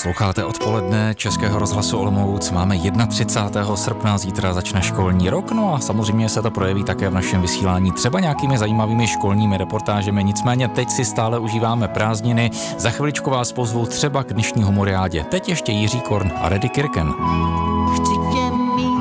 Posloucháte odpoledne Českého rozhlasu Olomouc. Máme 31. srpna, zítra začne školní rok, no a samozřejmě se to projeví také v našem vysílání třeba nějakými zajímavými školními reportážemi. Nicméně teď si stále užíváme prázdniny. Za chviličku vás pozvu třeba k dnešní humoriádě. Teď ještě Jiří Korn a Reddy Kirken. Chci